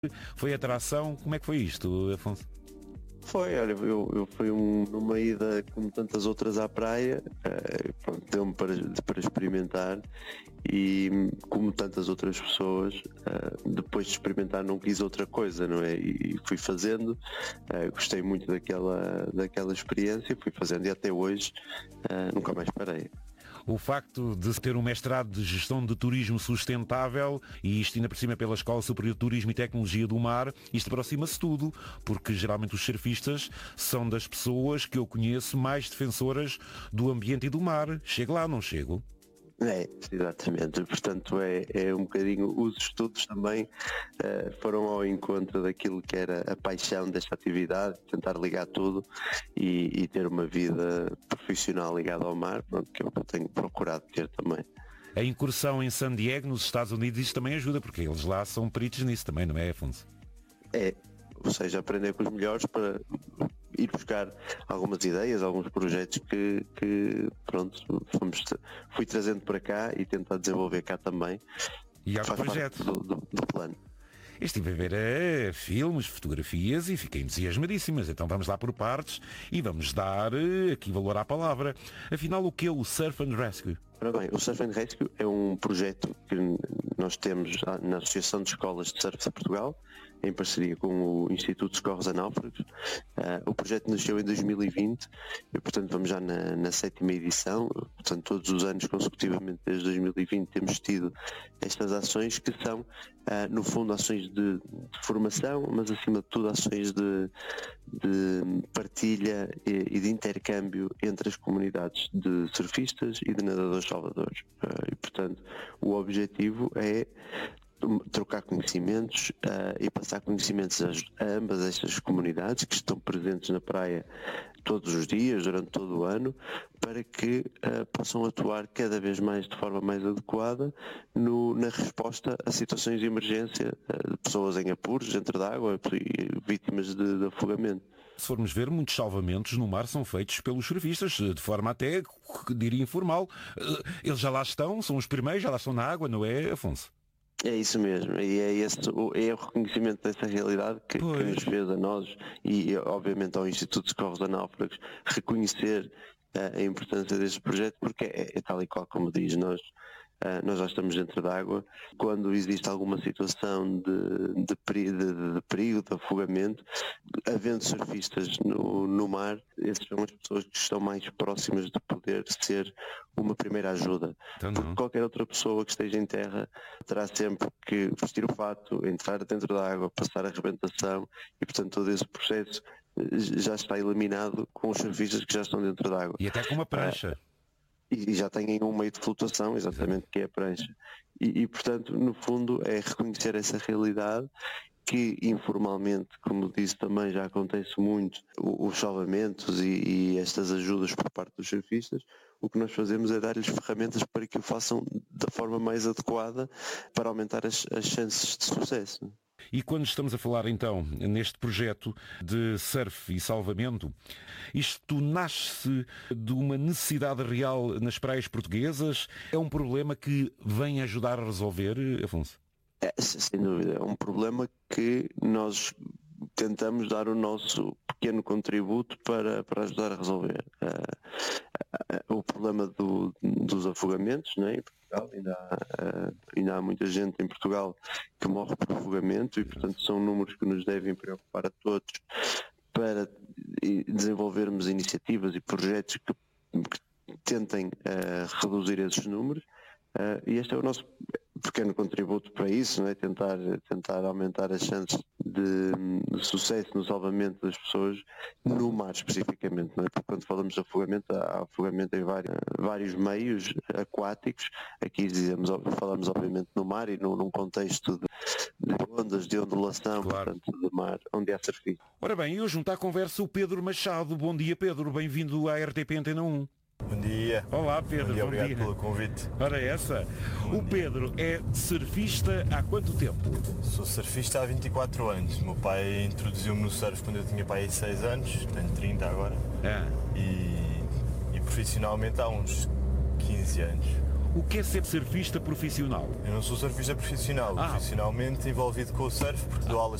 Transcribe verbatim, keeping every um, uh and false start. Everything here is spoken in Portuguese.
Foi atração? Como é que foi isto, Afonso? Foi, olha, eu, eu fui um, numa ida como tantas outras à praia, uh, pronto, deu-me para, para experimentar e como tantas outras pessoas, uh, depois de experimentar não quis outra coisa, não é? E fui fazendo, uh, gostei muito daquela, daquela experiência, fui fazendo e até hoje uh, nunca mais parei. O facto de ter um mestrado de Gestão de Turismo Sustentável, e isto ainda por cima pela Escola Superior de Turismo e Tecnologia do Mar, isto aproxima-se tudo, porque geralmente os surfistas são das pessoas que eu conheço mais defensoras do ambiente e do mar. Chego lá, não chego? É, exatamente. Portanto, é, é um bocadinho, os estudos também uh, foram ao encontro daquilo que era a paixão desta atividade, tentar ligar tudo e, e ter uma vida profissional ligada ao mar, pronto, que é o que eu tenho procurado ter também. A incursão em San Diego, nos Estados Unidos, isso também ajuda, porque eles lá são peritos nisso também, não é, Afonso? É, ou seja, aprender com os melhores para ir buscar algumas ideias, alguns projetos que, que pronto, fomos, fui trazendo para cá e tentar desenvolver cá também. E há projeto do, do, do plano. Eu estive a ver é, filmes, fotografias e fiquei entusiasmadíssimas. Então vamos lá por partes e vamos dar é, aqui valor à palavra. Afinal, o que é o Surf and Rescue? Ora bem, o Surf and Rescue é um projeto que nós temos na Associação de Escolas de Surf de Portugal, em parceria com o Instituto de Socorros a Náufragos. Uh, o projeto nasceu em dois mil e vinte e, portanto, vamos já na, na sétima edição. Portanto, todos os anos consecutivamente, desde dois mil e vinte, temos tido estas ações que são, uh, no fundo, ações de, de formação, mas, acima de tudo, ações de, de partilha e, e de intercâmbio entre as comunidades de surfistas e de nadadores salvadores. Uh, e, portanto, o objetivo é trocar conhecimentos uh, e passar conhecimentos a, a ambas estas comunidades que estão presentes na praia todos os dias, durante todo o ano, para que uh, possam atuar cada vez mais de forma mais adequada no, na resposta a situações de emergência, uh, de pessoas em apuros, dentro d'água e vítimas de, de afogamento. Se formos ver, muitos salvamentos no mar são feitos pelos surfistas, de forma até, diria, informal. Eles já lá estão, são os primeiros, já lá estão na água, não é, Afonso? É isso mesmo, e é, esse, é o reconhecimento dessa realidade que, que nos fez a nós e obviamente ao Instituto de Socorros a Náufragos reconhecer uh, a importância deste projeto, porque é, é tal e qual como diz, nós, uh, nós já estamos dentro d'água. Quando existe alguma situação de, de, peri- de, de, de perigo, de afogamento, havendo surfistas no, no mar, essas são as pessoas que estão mais próximas de poder ser uma primeira ajuda. Então, porque qualquer outra pessoa que esteja em terra terá sempre que vestir o fato, entrar dentro da água, passar a arrebentação e, portanto, todo esse processo já está eliminado com os surfistas que já estão dentro da água. E até com uma prancha. Ah, e já têm um meio de flutuação, exatamente, que é a prancha. E, e, portanto, no fundo, é reconhecer essa realidade que informalmente, como disse, também já acontece muito, os salvamentos e, e estas ajudas por parte dos surfistas. O que nós fazemos é dar-lhes ferramentas para que o façam da forma mais adequada para aumentar as, as chances de sucesso. E quando estamos a falar então neste projeto de surf e salvamento, isto nasce de uma necessidade real nas praias portuguesas? É um problema que vem ajudar a resolver, Afonso? É, sem dúvida, é um problema que nós tentamos dar o nosso pequeno contributo para, para ajudar a resolver. Uh, uh, uh, o problema do, dos afogamentos, né, em Portugal, ainda há, uh, ainda há muita gente em Portugal que morre por afogamento e, portanto, são números que nos devem preocupar a todos para desenvolvermos iniciativas e projetos que, que tentem uh, reduzir esses números. Uh, e este é o nosso pequeno contributo para isso, não é? tentar, tentar aumentar as chances de, de sucesso no salvamento das pessoas no mar especificamente, não é? Porque quando falamos de afogamento, há afogamento em vários, vários meios aquáticos. Aqui dizemos, falamos obviamente no mar e no, num contexto de, de ondas, de ondulação, claro. Portanto, de mar, onde há surfistas. Ora bem, eu junto à conversa o Pedro Machado. Bom dia, Pedro, bem-vindo à R T P Antena um. Bom dia. Olá, Pedro. Bom dia, bom obrigado dia. pelo convite. Ora essa, bom o Pedro dia. É surfista há quanto tempo? Sou surfista há vinte e quatro anos. O meu pai introduziu-me no surf quando eu tinha pai de seis anos, tenho trinta agora. Ah. E, e profissionalmente há uns quinze anos. O que é ser surfista profissional? Eu não sou surfista profissional, Ah. profissionalmente envolvido com o surf, porque dou aulas